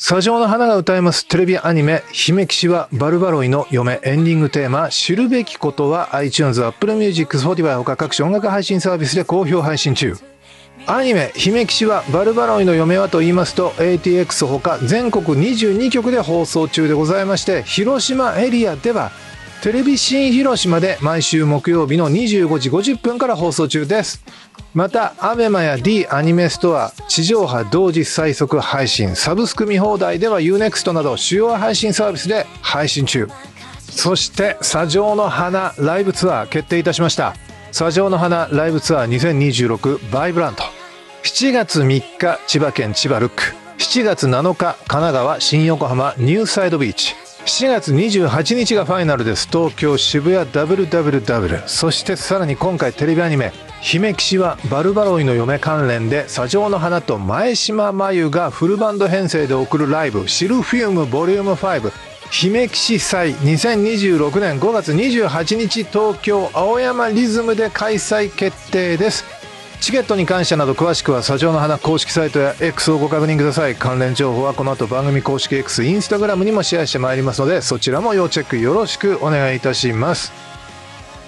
砂上の花が歌いますテレビアニメ姫騎士はバルバロイの嫁エンディングテーマ知るべきことは iTunes、Apple Music、Spotify 他各種音楽配信サービスで好評配信中。アニメ姫騎士はバルバロイの嫁はと言いますと ATX ほか全国22局で放送中でございまして、広島エリアではテレビ新広島で毎週木曜日の25時50分から放送中です。また ABEMA や D アニメストア、地上波同時最速配信、サブスク見放題では UNEXT など主要配信サービスで配信中。そして砂上の花ライブツアー決定いたしました。砂上の花ライブツアー2026バイブラント。7月3日千葉県千葉ルック、7月7日神奈川新横浜ニューサイドビーチ、7月28日がファイナルです。東京渋谷 WWW。 そしてさらに今回テレビアニメ姫騎士はバルバロイの嫁関連で砂上の花と前島真由がフルバンド編成で送るライブシルフィウムボリューム5姫騎士祭2026年5月28日東京青山リズムで開催決定です。チケットに関してなど詳しくは砂上の花公式サイトや X をご確認ください。関連情報はこの後番組公式 X、インスタグラムにもシェアしてまいりますので、そちらも要チェックよろしくお願いいたします。